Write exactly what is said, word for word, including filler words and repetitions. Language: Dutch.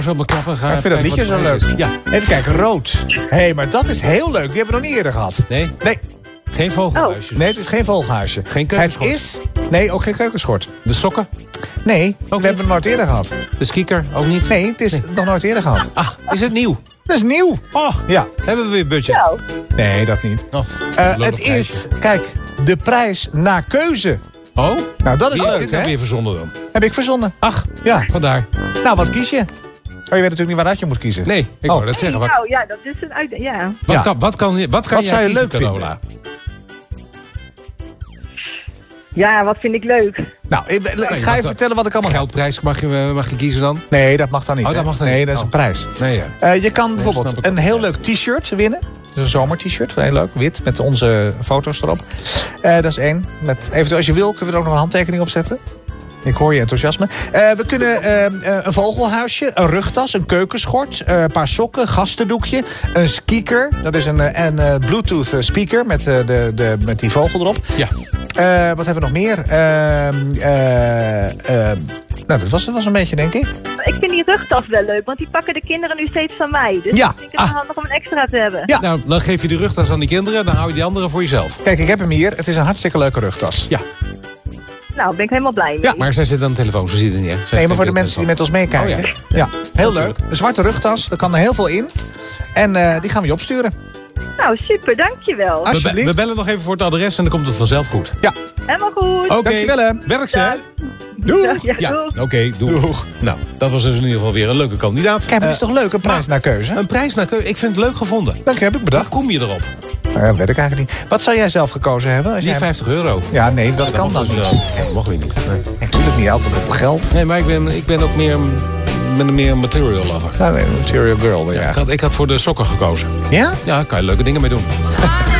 zo op mijn klappen. Ga ik vind dat liedje zo leuk. Ja. Even kijken, rood. Hé, hey, maar dat is heel leuk. Die hebben we nog niet eerder gehad. Nee? Nee. Geen vogelhuisje. Oh. Nee, het is geen vogelhuisje. Geen keukenschort. Het is... Nee, ook geen keukenschort. De sokken? Nee, we hebben het nooit eerder gehad. De skieker? Ook niet? Nee, het is nee. nog nooit eerder gehad. Ach, is het nieuw? Dat is nieuw. Oh, ja. Hebben we weer budget? Nou. Nee, dat niet. Oh, uh, het is, kijk, de prijs naar keuze. Oh? Nou, dat is Wie leuk, heeft dit hè? weer verzonnen dan? Heb ik verzonnen. Ach, ja. Vandaar. Nou, wat kies je? Oh, je weet natuurlijk niet waaruit je moet kiezen. Nee, ik oh. wou dat zeggen. Wat... Nou, ja, dat is een uit... Ja. Wat ja. kan, wat kan, wat kan wat zou je leuk Carola? vinden? Ja, wat vind ik leuk? Nou, ik, ik ga je dat... vertellen wat ik allemaal... Geldprijs mag je, mag je kiezen dan? Nee, dat mag dan niet. Oh, dat mag dan nee, niet. dat is een oh. prijs. Nee, ja. uh, je kan nee, bijvoorbeeld een heel leuk t-shirt winnen. Dat is een zomer-t-shirt, heel leuk, wit, met onze foto's erop. Uh, dat is één. Met, eventueel, als je wil, kunnen we er ook nog een handtekening op zetten. Ik hoor je enthousiasme. Uh, we kunnen uh, uh, een vogelhuisje, een rugtas, een keukenschort, uh, een paar sokken, gastendoekje, een speaker. Dat is een, een uh, Bluetooth speaker met, uh, de, de, met die vogel erop. Ja. Uh, wat hebben we nog meer? Uh, uh, uh, nou, dat was het was een beetje, denk ik. Ik vind die rugtas wel leuk, want die pakken de kinderen nu steeds van mij. Dus ja. ik vind het ah. handig om een extra te hebben. Ja. Nou, dan geef je die rugtas aan die kinderen, dan hou je die andere voor jezelf. Kijk, ik heb hem hier. Het is een hartstikke leuke rugtas. Ja. Nou, ben ik helemaal blij mee. Ja, maar zij zit aan de telefoon, ze ziet het niet. Hè? Nee, maar voor de mensen die met ons meekijken. Oh, ja. Ja. ja, heel leuk. Een zwarte rugtas, daar kan er heel veel in. En uh, die gaan we je opsturen. Nou, super, dankjewel. We, we bellen nog even voor het adres en dan komt het vanzelf goed. Ja. Helemaal goed. Oké, okay. Dankjewel hè. Werk ze, hè? Doeg. Ja, ja. oké, okay, doeg. doeg. Nou, dat was dus in ieder geval weer een leuke kandidaat. Kijk, maar het is toch leuk, een prijs uh, naar keuze? Een prijs naar keuze, ik vind het leuk gevonden. Dank je, heb ik bedacht. Hoe kom je erop? Nou, dat weet ik eigenlijk niet. Wat zou jij zelf gekozen hebben? Als Die jij... vijftig euro. Ja, nee, dat, dat kan dan niet. niet. Dat mag weer niet. Nee. Natuurlijk niet altijd met het geld. Nee, maar ik ben, ik ben ook meer, ben een meer material lover. Nou, nee, material girl. Ja. Ja, ik, had, ik had voor de sokken gekozen. Ja? Ja, kan je leuke dingen mee doen.